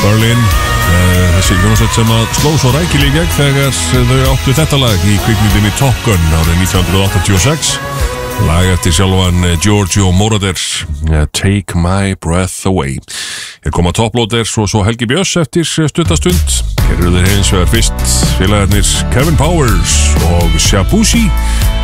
Berlin, þessi hljómsveit sem að sló svo rækilega í gegn þegar þau áttu þetta lag í kvikmyndinni Top Gun árið 1986. Lag eftir sjálfan Giorgio Moroder, Take My Breath Away. Hér koma Toplóters og svo Helgi Björns eftir stuttastund. Hér eru þeir hins vegar fyrst félagarnir Kevin Powers og Shabushi